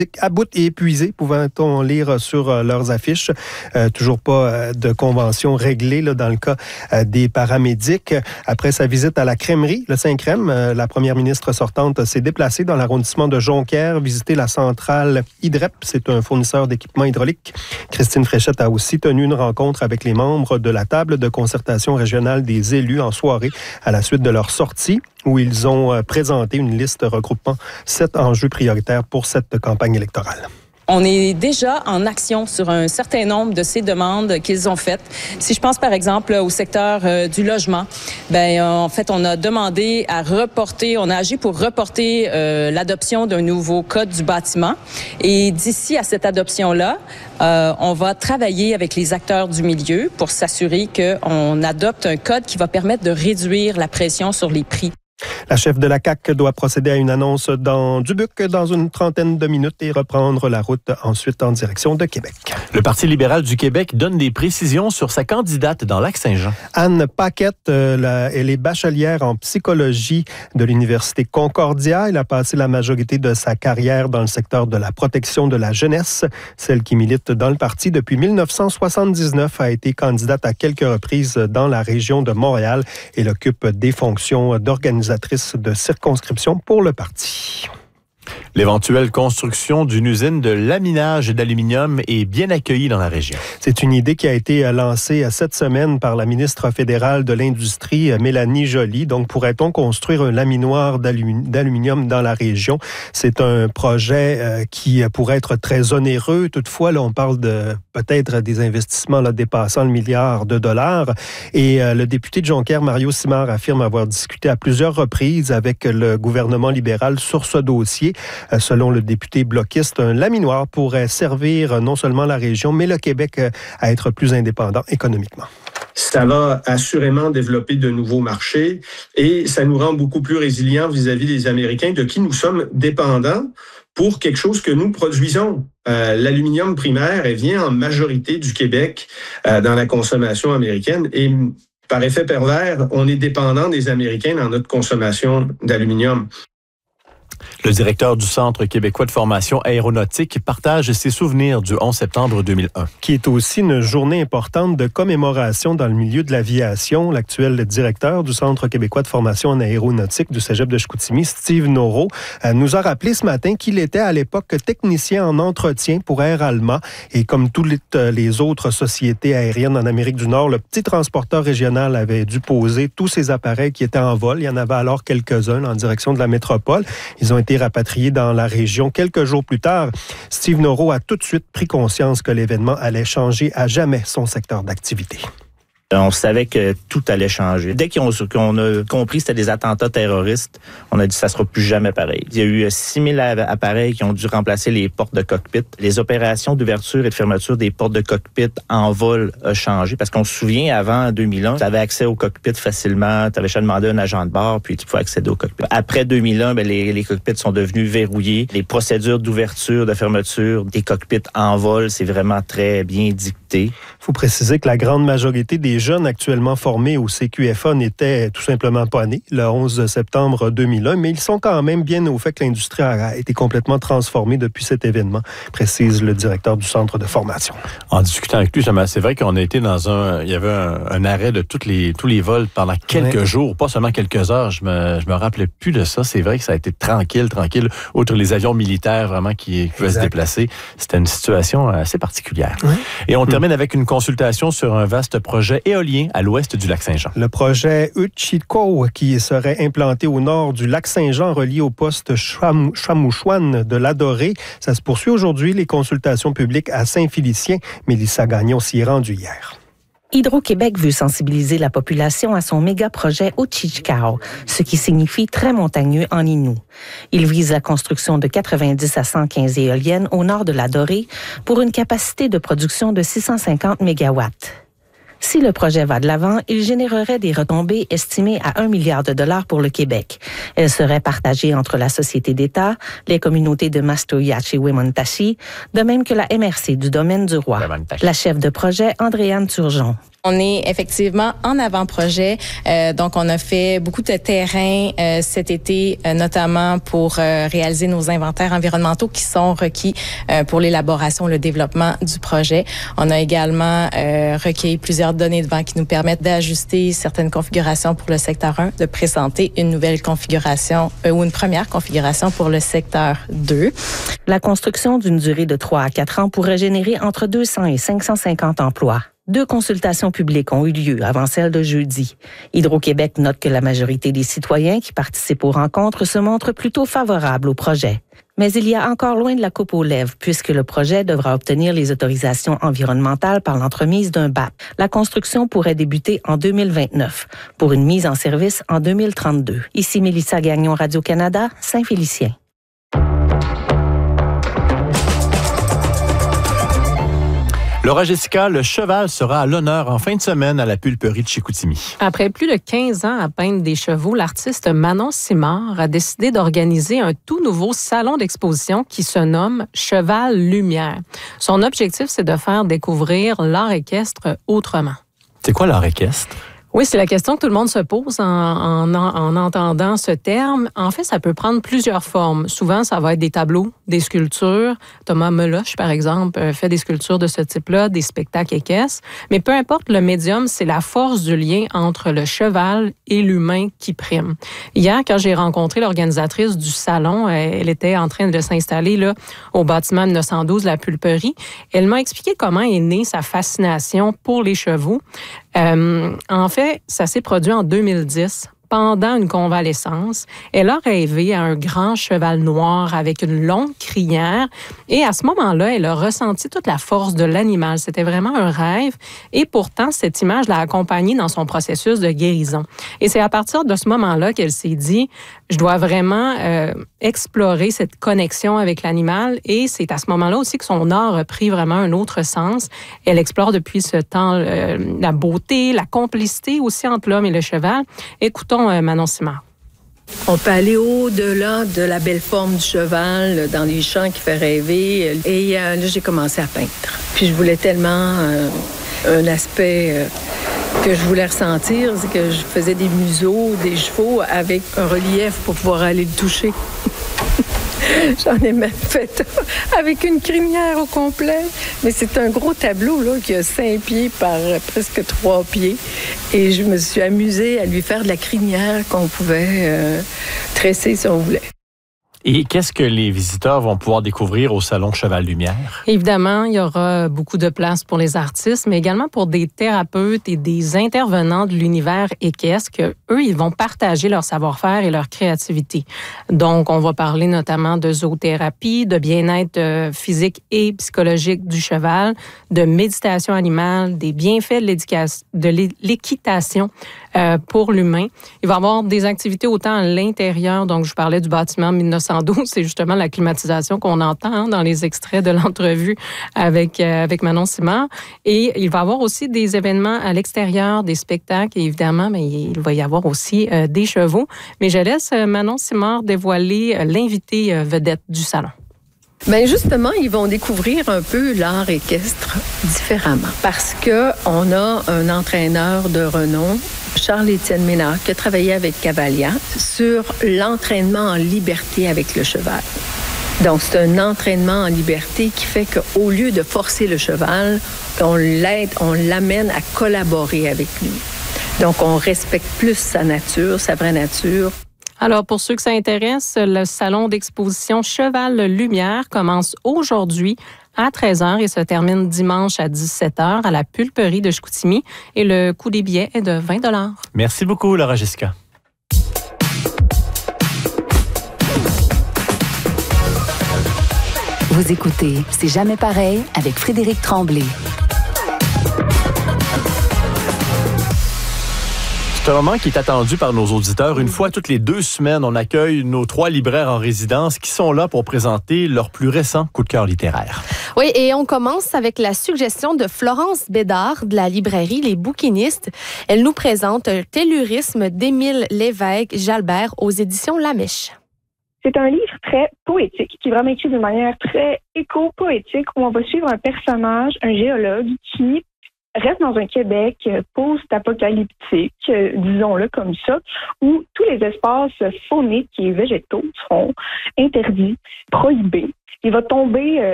à bout et épuisés, pouvant-on lire sur leurs affiches. Toujours pas de convention réglée là, dans le cas des paramédics. Après sa visite à la crèmerie, le Saint-Crème, la première ministre sortante s'est déplacée dans l'arrondissement de Jonquière, visiter la centrale Hydrep. C'est un fournisseur d'équipements hydrauliques. Christine Fréchette a aussi tenu une rencontre avec les membres de la table de concertation régionale des élus en soirée à la suite de leur sortie, où ils ont présenté une liste regroupant 7 enjeux prioritaires pour cette campagne électorale. On est déjà en action sur un certain nombre de ces demandes qu'ils ont faites. Si je pense par exemple au secteur du logement, en fait, on a demandé à reporter, on a agi pour reporter l'adoption d'un nouveau code du bâtiment. Et d'ici à cette adoption-là, on va travailler avec les acteurs du milieu pour s'assurer qu'on adopte un code qui va permettre de réduire la pression sur les prix. La chef de la CAQ doit procéder à une annonce dans Dubuque dans une trentaine de minutes et reprendre la route ensuite en direction de Québec. Le Parti libéral du Québec donne des précisions sur sa candidate dans Lac-Saint-Jean. Anne Paquette, elle est bachelière en psychologie de l'Université Concordia. Elle a passé la majorité de sa carrière dans le secteur de la protection de la jeunesse. Celle qui milite dans le parti depuis 1979 a été candidate à quelques reprises dans la région de Montréal. Elle occupe des fonctions d'organisatrice de circonscription pour le parti. L'éventuelle construction d'une usine de laminage d'aluminium est bien accueillie dans la région. C'est une idée qui a été lancée cette semaine par la ministre fédérale de l'Industrie, Mélanie Joly. Donc, pourrait-on construire un laminoir d'aluminium dans la région? C'est un projet qui pourrait être très onéreux. Toutefois, là, on parle de peut-être des investissements là, dépassant le $1 milliard. Et le député de Jonquière, Mario Simard, affirme avoir discuté à plusieurs reprises avec le gouvernement libéral sur ce dossier. Selon le député bloquiste, un laminoir pourrait servir non seulement la région, mais le Québec à être plus indépendant économiquement. Ça va assurément développer de nouveaux marchés et ça nous rend beaucoup plus résilients vis-à-vis des Américains de qui nous sommes dépendants pour quelque chose que nous produisons. L'aluminium primaire, elle vient en majorité du Québec dans la consommation américaine et par effet pervers, on est dépendant des Américains dans notre consommation d'aluminium. Le directeur du Centre québécois de formation aéronautique partage ses souvenirs du 11 septembre 2001. Qui est aussi une journée importante de commémoration dans le milieu de l'aviation. L'actuel directeur du Centre québécois de formation en aéronautique du Cégep de Chicoutimi, Steve Noro, nous a rappelé ce matin qu'il était à l'époque technicien en entretien pour Air Alma. Et comme toutes les autres sociétés aériennes en Amérique du Nord, le petit transporteur régional avait dû poser tous ses appareils qui étaient en vol. Il y en avait alors quelques-uns en direction de la métropole. Ils ont été rapatriés dans la région quelques jours plus tard. Steve Noro a tout de suite pris conscience que l'événement allait changer à jamais son secteur d'activité. On savait que tout allait changer. Dès qu'on a compris que c'était des attentats terroristes, on a dit que ça sera plus jamais pareil. Il y a eu 6000 appareils qui ont dû remplacer les portes de cockpit. Les opérations d'ouverture et de fermeture des portes de cockpit en vol ont changé parce qu'on se souvient, avant 2001, tu avais accès au cockpit facilement, tu avais juste demandé un agent de bord puis tu pouvais accéder au cockpit. Après 2001, les cockpits sont devenus verrouillés. Les procédures d'ouverture, de fermeture des cockpits en vol, c'est vraiment très bien dicté. Il faut préciser que la grande majorité des jeunes actuellement formés au CQFA n'étaient tout simplement pas nés le 11 septembre 2001, mais ils sont quand même bien au fait que l'industrie a été complètement transformée depuis cet événement, précise le directeur du centre de formation. En discutant avec lui, c'est vrai qu'on a été il y avait un arrêt de tous les vols pendant quelques jours, pas seulement quelques heures. Je me rappelais plus de ça. C'est vrai que ça a été tranquille, outre les avions militaires vraiment qui pouvaient se déplacer. C'était une situation assez particulière. Oui. Et on termine avec une consultation sur un vaste projet éolien à l'ouest du lac Saint-Jean. Le projet Uchiko, qui serait implanté au nord du lac Saint-Jean, relié au poste Chamouchouane de l'Adoré. Ça se poursuit aujourd'hui, les consultations publiques à Saint-Félicien. Mélissa Gagnon s'y est rendue hier. Hydro-Québec veut sensibiliser la population à son méga-projet Ochijkao, ce qui signifie très montagneux en Innu. Il vise la construction de 90 à 115 éoliennes au nord de la Dorée pour une capacité de production de 650 mégawatts. Si le projet va de l'avant, il générerait des retombées estimées à 1 milliard de dollars pour le Québec. Elles seraient partagées entre la Société d'État, les communautés de Mastoyache et Wemontashi, de même que la MRC du domaine du Roi. La chef de projet, Andréane Turgeon. On est effectivement en avant-projet. Donc, on a fait beaucoup de terrain cet été, notamment pour réaliser nos inventaires environnementaux qui sont requis pour l'élaboration, le développement du projet. On a également recueilli plusieurs données de vent qui nous permettent d'ajuster certaines configurations pour le secteur 1, de présenter une nouvelle configuration ou une première configuration pour le secteur 2. La construction d'une durée de 3 à 4 ans pourrait générer entre 200 et 550 emplois. 2 consultations publiques ont eu lieu avant celle de jeudi. Hydro-Québec note que la majorité des citoyens qui participent aux rencontres se montrent plutôt favorables au projet. Mais il y a encore loin de la coupe aux lèvres puisque le projet devra obtenir les autorisations environnementales par l'entremise d'un BAP. La construction pourrait débuter en 2029 pour une mise en service en 2032. Ici Mélissa Gagnon, Radio-Canada, Saint-Félicien. Laura Jessica, le cheval sera à l'honneur en fin de semaine à la pulperie de Chicoutimi. Après plus de 15 ans à peindre des chevaux, l'artiste Manon Simard a décidé d'organiser un tout nouveau salon d'exposition qui se nomme Cheval Lumière. Son objectif, c'est de faire découvrir l'art équestre autrement. C'est quoi l'art équestre? Oui, c'est la question que tout le monde se pose en entendant ce terme. En fait, ça peut prendre plusieurs formes. Souvent, ça va être des tableaux, des sculptures. Thomas Meloche, par exemple, fait des sculptures de ce type-là, des spectacles équestres. Mais peu importe le médium, c'est la force du lien entre le cheval et l'humain qui prime. Hier, quand j'ai rencontré l'organisatrice du salon, elle était en train de s'installer là au bâtiment 1912, la pulperie. Elle m'a expliqué comment est née sa fascination pour les chevaux. En fait, ça s'est produit en 2010. Pendant une convalescence, elle a rêvé à un grand cheval noir avec une longue crinière et à ce moment-là, elle a ressenti toute la force de l'animal. C'était vraiment un rêve et pourtant, cette image l'a accompagnée dans son processus de guérison. Et c'est à partir de ce moment-là qu'elle s'est dit, je dois vraiment explorer cette connexion avec l'animal et c'est à ce moment-là aussi que son art a pris vraiment un autre sens. Elle explore depuis ce temps la beauté, la complicité aussi entre l'homme et le cheval. Écoutons Manon Simard. On peut aller au-delà de la belle forme du cheval dans les champs qui fait rêver. Et là, j'ai commencé à peindre. Puis je voulais tellement un aspect que je voulais ressentir, c'est que je faisais des museaux, des chevaux avec un relief pour pouvoir aller le toucher. J'en ai même fait avec une crinière au complet. Mais c'est un gros tableau là, qui a 5 pieds par presque 3 pieds. Et je me suis amusée à lui faire de la crinière qu'on pouvait tresser si on voulait. Et qu'est-ce que les visiteurs vont pouvoir découvrir au Salon Cheval Lumière? Évidemment, il y aura beaucoup de place pour les artistes, mais également pour des thérapeutes et des intervenants de l'univers équestre que eux, ils vont partager leur savoir-faire et leur créativité. Donc, on va parler notamment de zoothérapie, de bien-être physique et psychologique du cheval, de méditation animale, des bienfaits de l'équitation pour l'humain. Il va y avoir des activités autant à l'intérieur, donc je parlais du bâtiment 1912, c'est justement la climatisation qu'on entend dans les extraits de l'entrevue avec Manon Simard. Et il va y avoir aussi des événements à l'extérieur, des spectacles, et évidemment, mais il va y avoir aussi des chevaux. Mais je laisse Manon Simard dévoiler l'invité vedette du salon. Bien justement, ils vont découvrir un peu l'art équestre différemment parce qu'on a un entraîneur de renom, Charles-Étienne Ménard, qui a travaillé avec Cavalia sur l'entraînement en liberté avec le cheval. Donc, c'est un entraînement en liberté qui fait qu'au lieu de forcer le cheval, on l'aide, on l'amène à collaborer avec lui. Donc, on respecte plus sa nature, sa vraie nature. Alors, pour ceux que ça intéresse, le salon d'exposition Cheval Lumière commence aujourd'hui à 13h et se termine dimanche à 17h à la pulperie de Chicoutimi. Et le coût des billets est de 20 $. Merci beaucoup, Laura Jessica. Vous écoutez C'est jamais pareil avec Frédéric Tremblay. C'est un moment qui est attendu par nos auditeurs. Une fois toutes les 2 semaines, on accueille nos 3 libraires en résidence qui sont là pour présenter leur plus récent coup de cœur littéraire. Oui, et on commence avec la suggestion de Florence Bédard de la librairie Les Bouquinistes. Elle nous présente Tellurisme d'Émile Lévesque-Jalbert aux éditions La Mèche. C'est un livre très poétique, qui est vraiment écrit d'une manière très éco-poétique, où on va suivre un personnage, un géologue, qui reste dans un Québec post-apocalyptique, disons-le comme ça, où tous les espaces fauniques et végétaux seront interdits, prohibés. Il va tomber